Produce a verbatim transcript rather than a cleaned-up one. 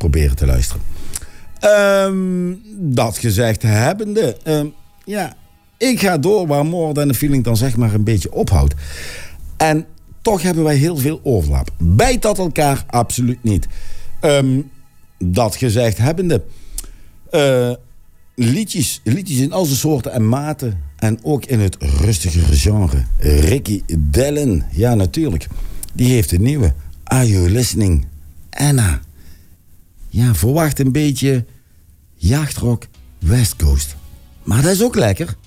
proberen te luisteren. Um, dat gezegd hebbende, um, ja, ik ga door waar More Than a Feeling dan zeg maar een beetje ophoudt. En toch hebben wij heel veel overlap. Bijt dat elkaar? Absoluut niet. Um, dat gezegd hebbende, uh, liedjes, liedjes in al zijn soorten en maten en ook in het rustigere genre. Ricky Dillon, ja natuurlijk, die heeft een nieuwe. Are You Listening? Anna. Ja, verwacht een beetje jachtrock West Coast. Maar dat is ook lekker.